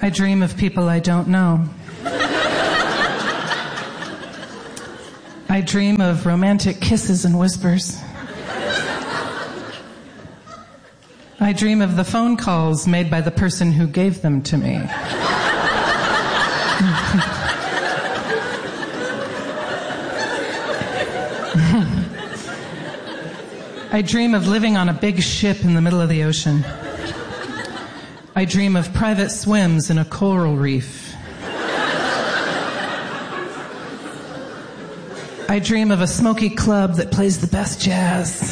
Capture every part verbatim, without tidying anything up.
I dream of people I don't know. I dream of romantic kisses and whispers. I dream of the phone calls made by the person who gave them to me. I dream of living on a big ship in the middle of the ocean. I dream of private swims in a coral reef. I dream of a smoky club that plays the best jazz.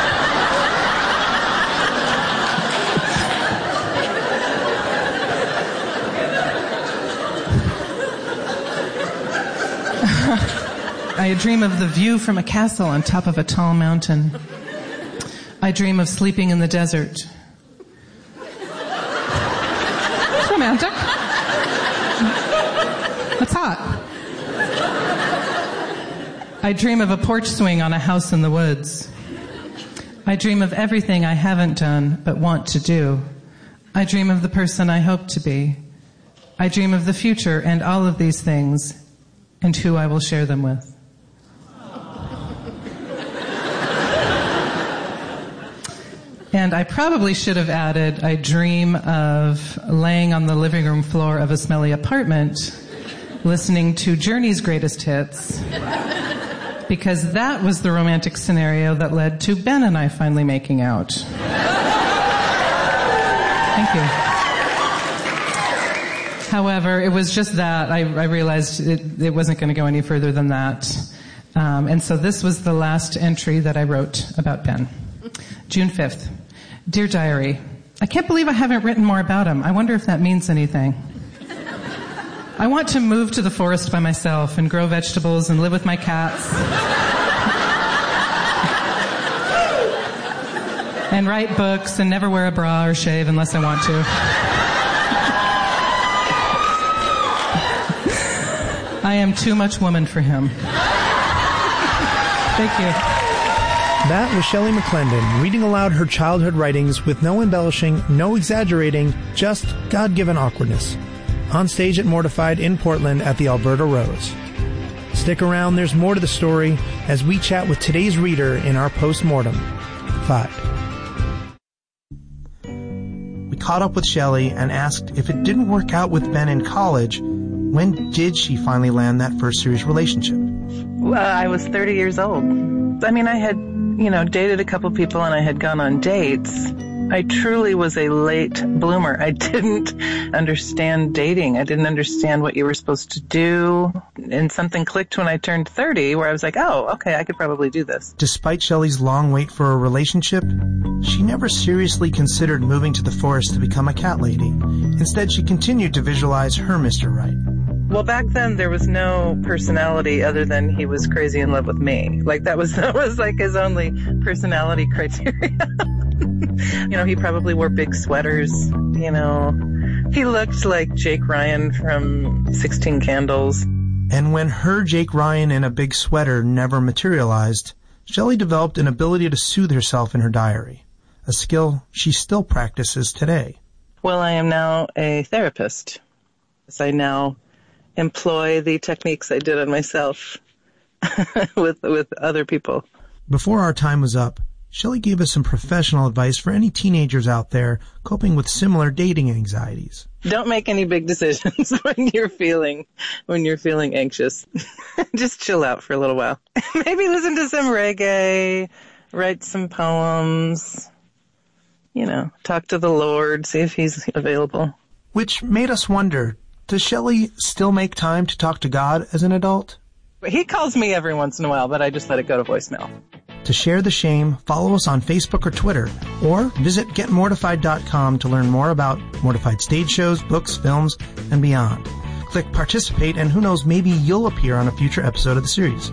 I dream of the view from a castle on top of a tall mountain. I dream of sleeping in the desert. It's romantic. It's hot. I dream of a porch swing on a house in the woods. I dream of everything I haven't done but want to do. I dream of the person I hope to be. I dream of the future and all of these things and who I will share them with. And I probably should have added, I dream of laying on the living room floor of a smelly apartment, listening to Journey's greatest hits, because that was the romantic scenario that led to Ben and I finally making out. Thank you. However, it was just that. I, I realized it, it wasn't going to go any further than that. Um, and so this was the last entry that I wrote about Ben. June fifth. Dear Diary, I can't believe I haven't written more about him. I wonder if that means anything. I want to move to the forest by myself and grow vegetables and live with my cats. And write books and never wear a bra or shave unless I want to. I am too much woman for him. Thank you. That was Shelley McClendon reading aloud her childhood writings with no embellishing, no exaggerating, just God-given awkwardness. On stage at Mortified in Portland at the Alberta Rose. Stick around, there's more to the story as we chat with today's reader in our post-mortem. Five. We caught up with Shelley and asked if it didn't work out with Ben in college, when did she finally land that first serious relationship? Well, I was thirty years old. I mean, I had, you know, dated a couple people and I had gone on dates. I truly was a late bloomer. I didn't understand dating. I didn't understand what you were supposed to do. And something clicked when I turned thirty where I was like, oh, okay, I could probably do this. Despite Shelley's long wait for a relationship, she never seriously considered moving to the forest to become a cat lady. Instead, she continued to visualize her Mister Right. Well, back then there was no personality other than he was crazy in love with me. Like that was, that was like his only personality criteria. You know, he probably wore big sweaters, you know. He looked like Jake Ryan from sixteen Candles. And when her Jake Ryan in a big sweater never materialized, Shelley developed an ability to soothe herself in her diary, a skill she still practices today. Well, I am now a therapist. I now employ the techniques I did on myself with with other people. Before our time was up, Shelley gave us some professional advice for any teenagers out there coping with similar dating anxieties. Don't make any big decisions when you're feeling when you're feeling anxious. Just chill out for a little while. Maybe listen to some reggae, write some poems, you know, talk to the Lord, see if he's available. Which made us wonder, does Shelley still make time to talk to God as an adult? He calls me every once in a while, but I just let it go to voicemail. To share the shame, follow us on Facebook or Twitter, or visit get mortified dot com to learn more about Mortified stage shows, books, films, and beyond. Click participate, and who knows, maybe you'll appear on a future episode of the series.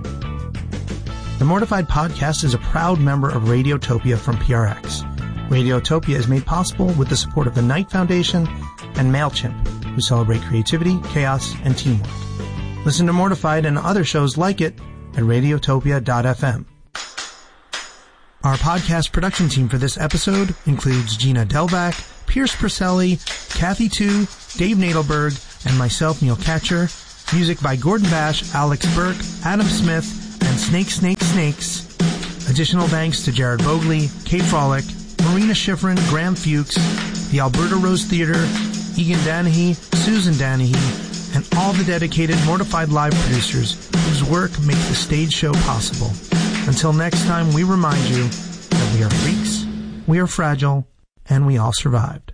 The Mortified podcast is a proud member of Radiotopia from P R X. Radiotopia is made possible with the support of the Knight Foundation and MailChimp, who celebrate creativity, chaos, and teamwork. Listen to Mortified and other shows like it at radiotopia dot f m. Our podcast production team for this episode includes Gina Delvac, Pierce Purcelli, Kathy Tu, Dave Nadelberg, and myself, Neil Katcher. Music by Gordon Bash, Alex Burke, Adam Smith, and Snake Snake Snakes. Additional thanks to Jared Bogley, Kate Frolick, Marina Schifrin, Graham Fuchs, the Alberta Rose Theater, Egan Danahy, Susan Danahy, and all the dedicated Mortified Live producers whose work makes the stage show possible. Until next time, we remind you that we are freaks, we are fragile, and we all survived.